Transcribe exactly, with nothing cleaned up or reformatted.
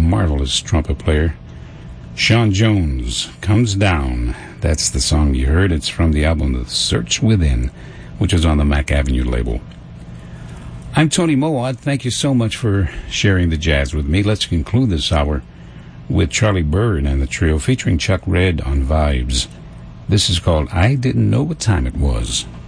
marvelous trumpet player. Sean Jones, Comes Down. That's the song you heard. It's from the album The Search Within, which is on the Mack Avenue label. I'm Tony Mowat. Thank you so much for sharing the jazz with me. Let's conclude this hour with Charlie Byrd and the trio featuring Chuck Red on Vibes. This is called I Didn't Know What Time It Was.